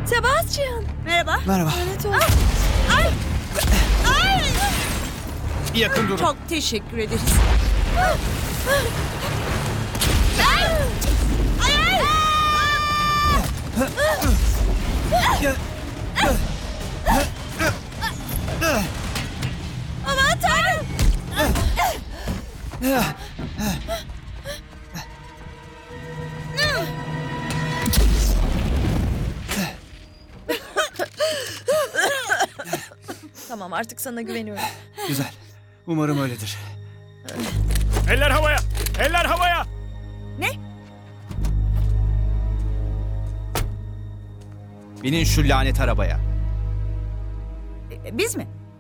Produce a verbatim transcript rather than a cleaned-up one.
Sebastian. Merhaba. Merhaba. Lanet olsun. Ay! Ay! Yakın durun. Çok teşekkür ederiz. Aman tanrım. Tamam, artık sana güveniyorum. Güzel. Umarım öyledir. Eller havaya! Eller havaya! Ne? Binin şu lanet arabaya. E, Biz mi?